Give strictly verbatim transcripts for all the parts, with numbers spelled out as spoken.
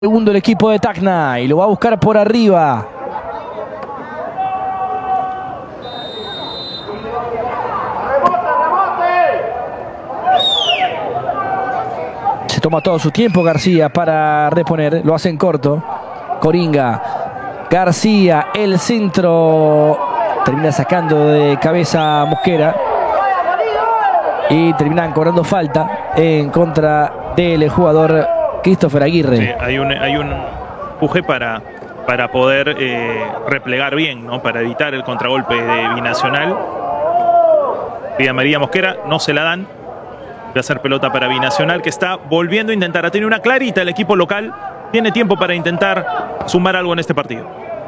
Segundo el equipo de Tacna y lo va a buscar por arriba. Se toma todo su tiempo García para reponer. Lo hace en corto. Coringa. García, el centro. Termina sacando de cabeza a Mosquera. Y terminan cobrando falta en contra del jugador Christopher Aguirre. Sí, hay un, hay un empuje para, para poder eh, replegar bien, ¿no? Para evitar el contragolpe de Binacional. Pide María Mosquera, no se la dan. Va a hacer pelota para Binacional, que está volviendo a intentar. Ha tenido una clarita el equipo local. Tiene tiempo para intentar sumar algo en este partido.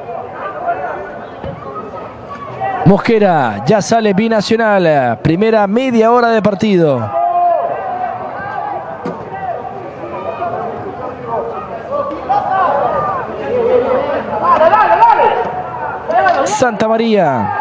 Mosquera, ya sale Binacional. Primera media hora de partido. Santa María.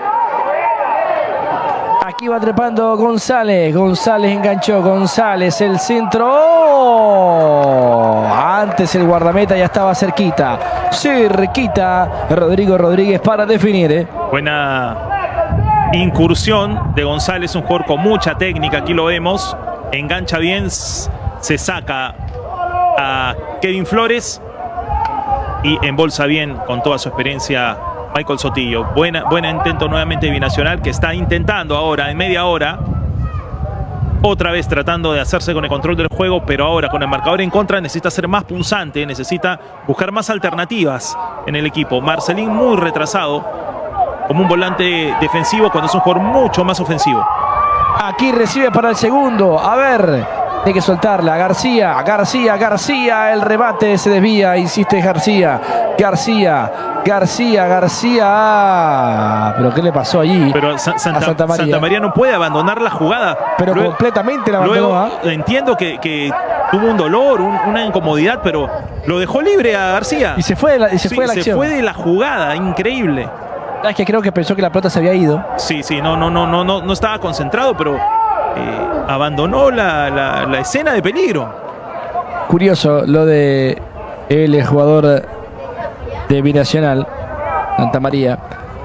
Aquí va trepando González. González enganchó. González, el centro. ¡Oh! Antes el guardameta ya estaba cerquita. Cerquita. Rodrigo Rodríguez para definir. ¿eh? Buena incursión de González, un jugador con mucha técnica. Aquí lo vemos. Engancha bien. Se saca a Kevin Flores. Y embolsa bien con toda su experiencia Michael Sotillo. Buena, buen intento nuevamente de Binacional, que está intentando ahora en media hora. Otra vez tratando de hacerse con el control del juego, pero ahora con el marcador en contra necesita ser más punzante, necesita buscar más alternativas en el equipo. Marcelín muy retrasado, como un volante defensivo cuando es un jugador mucho más ofensivo. Aquí recibe para el segundo. A ver. Hay que soltarla. García, García, García. El remate se desvía. Insiste García. García, García, García. ¿Pero qué le pasó allí? Pero Sa Santa, a Santa María. Santa María no puede abandonar la jugada. Pero luego, completamente la abandonó. Luego, ¿eh? entiendo que, que tuvo un dolor, un, una incomodidad, pero lo dejó libre a García. Y se fue de la, y se sí, fue de la se acción. fue de la jugada. Increíble. Es que creo que pensó que la pelota se había ido. Sí, sí, no, no, no, no, no, no estaba concentrado, pero eh, abandonó la, la, la escena de peligro. Curioso lo de el jugador de Binacional, Santa María.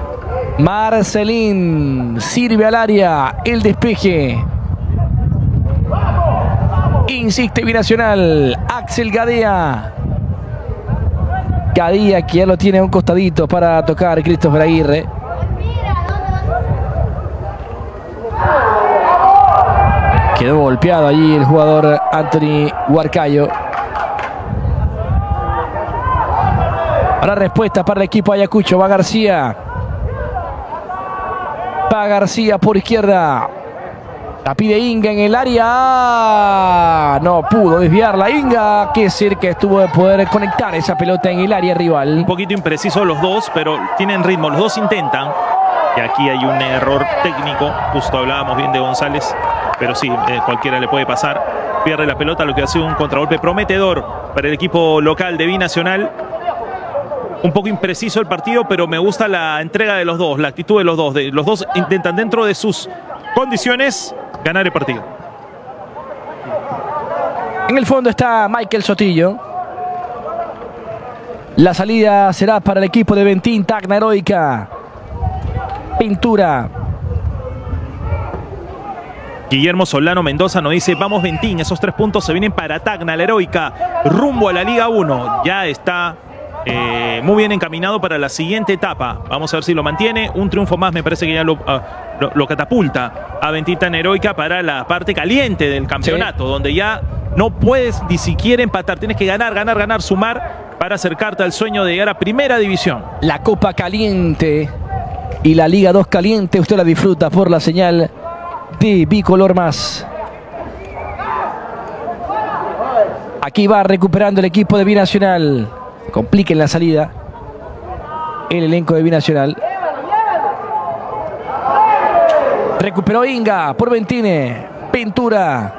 Marcelín sirve al área, el despeje. Insiste Binacional, Axel Gadea. Gadea que ya lo tiene a un costadito para tocar Christopher Aguirre. Quedó golpeado allí el jugador Anthony Huarcayo. Ahora respuesta para el equipo Ayacucho. Va García. Va García por izquierda. La pide Inga en el área. No pudo desviarla Inga. Qué cerca estuvo de poder conectar esa pelota en el área rival. Un poquito impreciso los dos, pero tienen ritmo. Los dos intentan. Y aquí hay un error técnico. Justo hablábamos bien de González. Pero sí, eh, cualquiera le puede pasar. Pierde la pelota, lo que ha sido un contragolpe prometedor para el equipo local de Binacional. Un poco impreciso el partido, pero me gusta la entrega de los dos, la actitud de los dos. De, los dos intentan dentro de sus condiciones ganar el partido. En el fondo está Michael Sotillo. La salida será para el equipo de Ventín, Tacna Heroica. Pintura. Guillermo Solano Mendoza nos dice: vamos Ventín, esos tres puntos se vienen para Tacna, la Heroica, rumbo a la Liga uno. Ya está eh, muy bien encaminado para la siguiente etapa. Vamos a ver si lo mantiene. Un triunfo más me parece que ya lo, uh, lo, lo catapulta a Ventín Tacna Heroica para la parte caliente del campeonato, sí, donde ya no puedes ni siquiera empatar. Tienes que ganar, ganar, ganar, sumar para acercarte al sueño de llegar a Primera División. La Copa Caliente y la Liga dos Caliente, usted la disfruta por la señal de Bicolor Más. Aquí va recuperando el equipo de Binacional. Complica en la salida el elenco de Binacional. Recuperó Inga por Ventine. Pintura.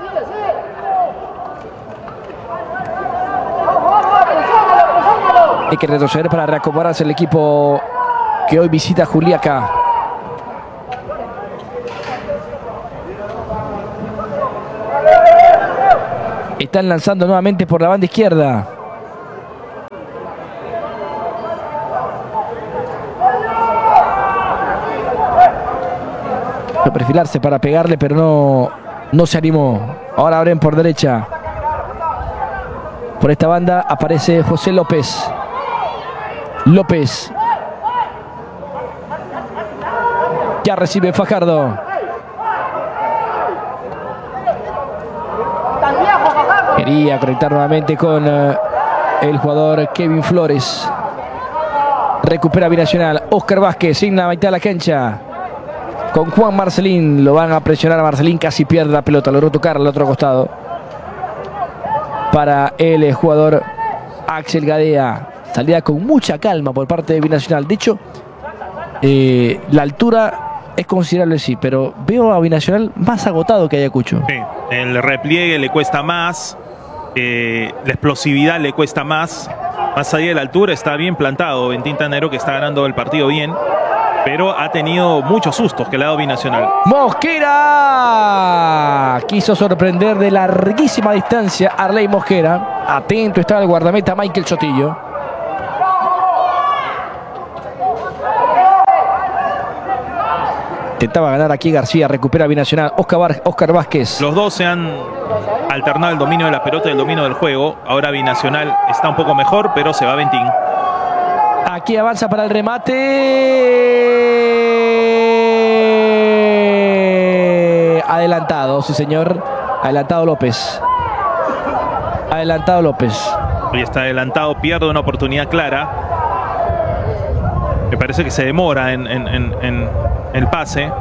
Hay que retroceder para reacomodarse el equipo que hoy visita Juliaca. Están lanzando nuevamente por la banda izquierda. a perfilarse para pegarle, pero no, no se animó. Ahora abren por derecha. Por esta banda aparece José López. López. Ya recibe Fajardo. Quería conectar nuevamente con uh, el jugador Kevin Flores. Recupera Binacional. Oscar Vázquez en la mitad de la cancha. Con Juan Marcelín. Lo van a presionar a Marcelín. Casi pierde la pelota. Logró tocar al otro costado. Para el jugador Axel Gadea. Salida con mucha calma por parte de Binacional. De hecho, eh, la altura es considerable, sí, pero veo a Binacional más agotado que Ayacucho. Sí, el repliegue le cuesta más, eh, la explosividad le cuesta más. Más allá de la altura, está bien plantado Bentín Tanero, que está ganando el partido bien, pero ha tenido muchos sustos que le ha dado Binacional. Mosquera quiso sorprender de larguísima distancia a Arley Mosquera. Atento está el guardameta Michael Sotillo. Intentaba ganar aquí García, recupera Binacional. Oscar, Oscar Vázquez. Los dos se han alternado el dominio de la pelota y el dominio del juego. Ahora Binacional está un poco mejor, pero se va Bentín. Aquí avanza para el remate. Adelantado, sí señor. Adelantado López. Adelantado López. Hoy está adelantado, pierde una oportunidad clara. Me parece que se demora en, en, en, en el pase.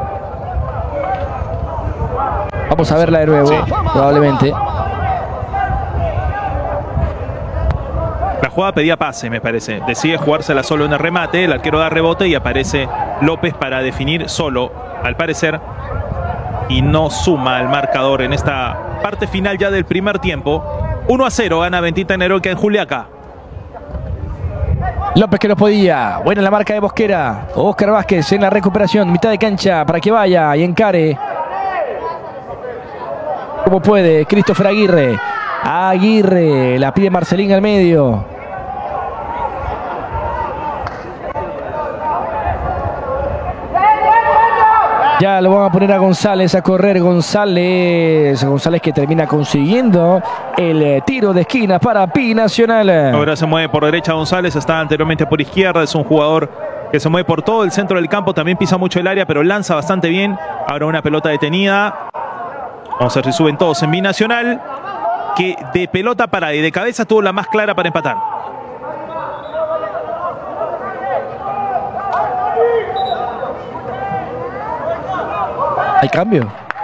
Vamos a verla de nuevo, sí. Probablemente. La jugada pedía pase, me parece. Decide jugársela solo en el remate, el arquero da rebote y aparece López para definir solo, al parecer, y no suma al marcador en esta parte final ya del primer tiempo. uno a cero gana Bentín Tanero que en Juliaca. López que no podía. Buena la marca de Mosquera. Oscar Vázquez en la recuperación. Mitad de cancha para que vaya y encare. Como puede. Christopher Aguirre. Aguirre. La pide Marcelín al medio. Ya lo van a poner a González a correr. González. González que termina consiguiendo el tiro de esquina para Binacional. Ahora se mueve por derecha González. Estaba anteriormente por izquierda. Es un jugador que se mueve por todo el centro del campo. También pisa mucho el área, pero lanza bastante bien. Ahora una pelota detenida. Vamos a ver si suben todos en Binacional, que de pelota parada y de cabeza tuvo la más clara para empatar. ¿Hay cambio?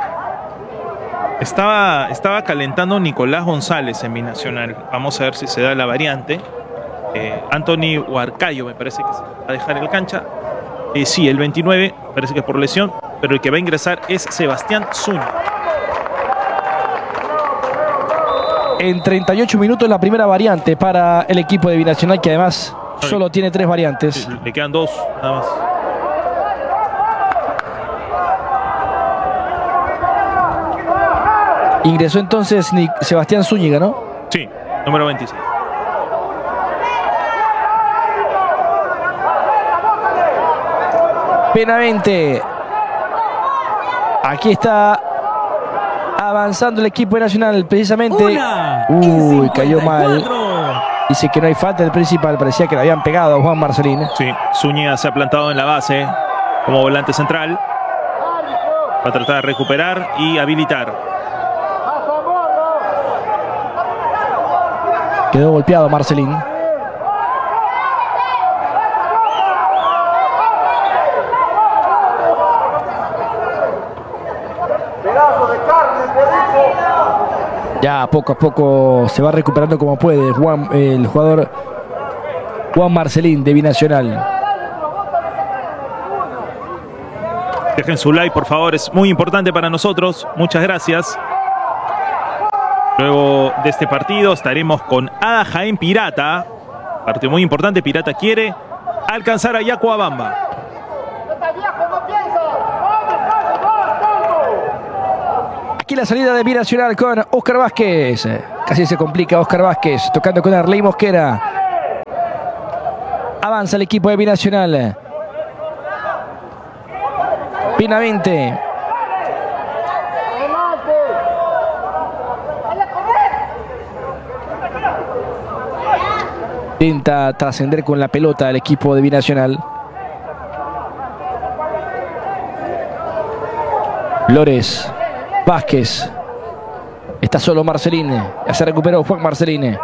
Estaba, estaba calentando Nicolás González en Binacional. Vamos a ver si se da la variante. Eh, Anthony Huarcayo me parece que se va a dejar el cancha. Eh, sí, el veintinueve, parece que es por lesión, pero el que va a ingresar es Sebastián Zúñiga. En treinta y ocho minutos la primera variante para el equipo de Binacional, que además Ay. solo tiene tres variantes. Sí, le quedan dos, nada más. Ingresó entonces Sebastián Zúñiga, ¿no? Sí, número veintiséis. Benavente. Aquí está avanzando el equipo nacional, precisamente. Una, Uy, cayó mal. Dice que no hay falta del principal. Parecía que le habían pegado a Juan Marcelín. Sí, Zúñiga se ha plantado en la base como volante central. Va a tratar de recuperar y habilitar. Quedó golpeado Marcelín. Ya poco a poco se va recuperando como puede Juan, el jugador Juan Marcelín de Binacional. Dejen su like, por favor, es muy importante para nosotros. Muchas gracias. Luego de este partido estaremos con Ada Jaén Pirata. Partido muy importante. Pirata quiere alcanzar a Yacuabamba. Aquí la salida de Binacional con Oscar Vázquez. Casi se complica Oscar Vázquez. Tocando con Arley Mosquera. Avanza el equipo de Binacional. Benavente. Intenta trascender con la pelota el equipo de Binacional. Flores, Vázquez. Está solo Marcelín. Ya se recuperó Juan Marcelín.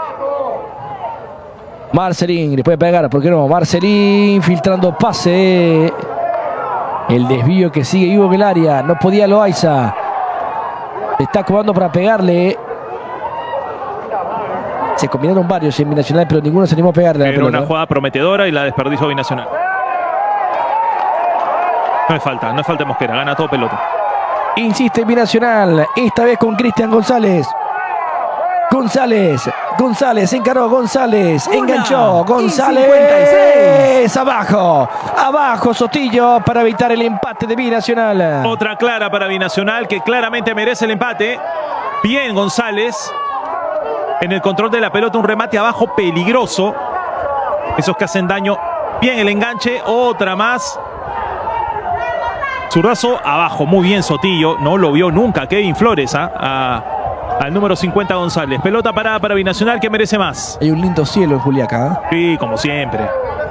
Marcelín le puede pegar, ¿por qué no? Marcelín filtrando pase. El desvío que sigue vivo en el área. No podía Loaiza. Está acomodando para pegarle. Se combinaron varios en Binacional, pero ninguno se animó a pegarle. Era una jugada prometedora y la desperdició Binacional. No es falta, no es falta de Mosquera, gana todo pelota. Insiste Binacional, esta vez con Cristian González. González, González, encaró González, enganchó González. Abajo, abajo Sotillo para evitar el empate de Binacional. Otra clara para Binacional que claramente merece el empate. Bien González. En el control de la pelota, un remate abajo peligroso. Esos que hacen daño. Bien el enganche, otra más. Zurdazo abajo, muy bien Sotillo. No lo vio nunca Kevin Flores, ¿eh? a, al número cincuenta González. Pelota parada para Binacional que merece más. Hay un lindo cielo en Juliaca. ¿eh? Sí, como siempre.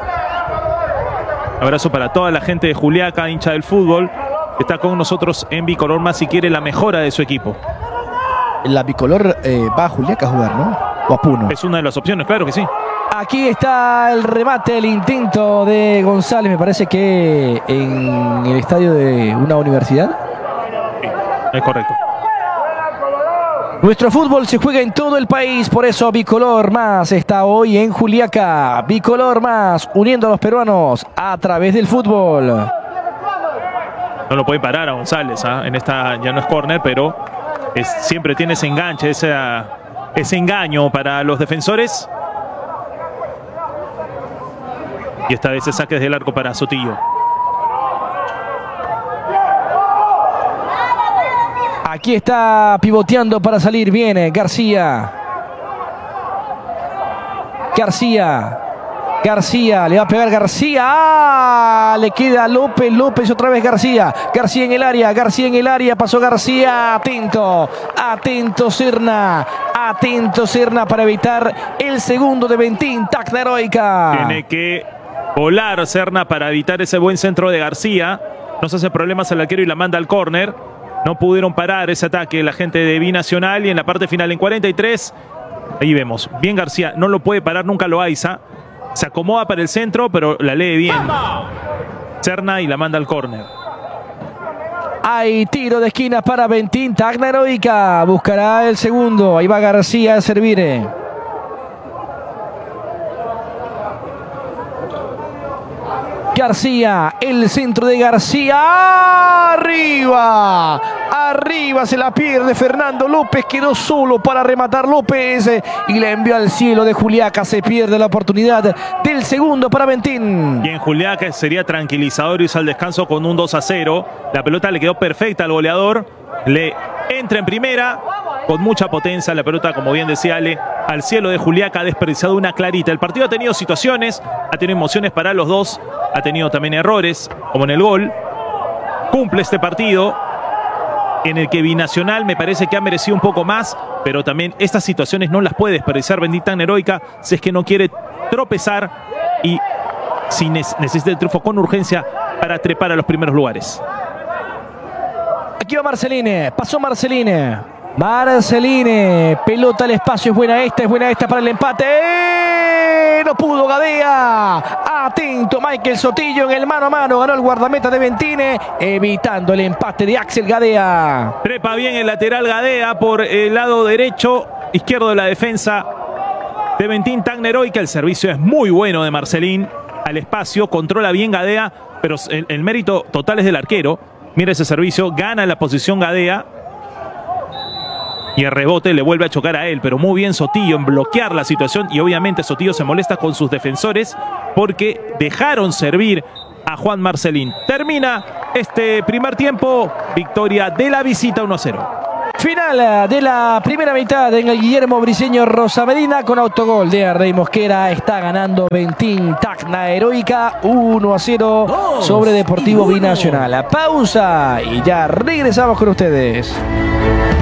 Abrazo para toda la gente de Juliaca, hincha del fútbol. Que está con nosotros en Bicolor más si quiere la mejora de su equipo. La Bicolor eh, va a Juliaca a jugar, ¿no? O a Puno. Es una de las opciones, claro que sí. Aquí está el remate, el intento de González. Me parece que en el estadio de una universidad. Sí, es correcto. Nuestro fútbol se juega en todo el país, por eso Bicolor Más está hoy en Juliaca. Bicolor Más, uniendo a los peruanos a través del fútbol. No lo puede parar a González, ¿eh? En esta ya no es córner, pero es, siempre tiene ese enganche, ese, ese engaño para los defensores. Y esta vez se saque desde el arco para Sotillo. Aquí está pivoteando para salir. Viene García. García. García. Le va a pegar García. ¡Ah! Le queda López. López otra vez García. García en el área. García en el área. Pasó García. Atento. Atento Serna. Atento Serna para evitar el segundo de Ventín. Tacna heroica. Tiene que volar Serna para evitar ese buen centro de García. No se hace problemas al arquero y la manda al córner. No pudieron parar ese ataque la gente de Binacional. Y en la parte final, en cuarenta y tres, ahí vemos. Bien García, no lo puede parar nunca Loaiza. Se acomoda para el centro, pero la lee bien Serna y la manda al córner. Hay tiro de esquina para Ventín. Tacna heroica. Buscará el segundo. Ahí va García a servir. García, el centro de García, arriba, arriba se la pierde Fernando López, quedó solo para rematar López y la envió al cielo de Juliaca, se pierde la oportunidad del segundo para Ventín. Y en Juliaca sería tranquilizador irse al descanso con un dos a cero, la pelota le quedó perfecta al goleador, le entra en primera, con mucha potencia la pelota, como bien decía Ale, al cielo de Juliaca, ha desperdiciado una clarita. El partido ha tenido situaciones, ha tenido emociones para los dos, ha tenido también errores, como en el gol. Cumple este partido, en el que Binacional me parece que ha merecido un poco más, pero también estas situaciones no las puede desperdiciar Bendita Heroica, si es que no quiere tropezar y si necesita el triunfo con urgencia para trepar a los primeros lugares. Aquí va Marceline, pasó Marceline. Marceline, pelota al espacio, es buena esta, es buena esta para el empate. ¡Eh! No pudo Gadea. Atento Michael Sotillo en el mano a mano, ganó el guardameta de Ventine, evitando el empate de Axel Gadea. Trepa bien el lateral Gadea por el lado derecho, izquierdo de la defensa de Ventín. Tacna Heroica, el servicio es muy bueno de Marcelín al espacio, controla bien Gadea, pero el, el mérito total es del arquero. Mira ese servicio, gana la posición Gadea. Y el rebote le vuelve a chocar a él, pero muy bien Sotillo en bloquear la situación. Y obviamente Sotillo se molesta con sus defensores porque dejaron servir a Juan Marcelín. Termina este primer tiempo, victoria de la visita uno a cero. Final de la primera mitad en el Guillermo Briceño Rosamedina con autogol de Rey Mosquera. Está ganando Ventín Tacna Heroica uno a cero sobre Deportivo Binacional. Pausa y ya regresamos con ustedes.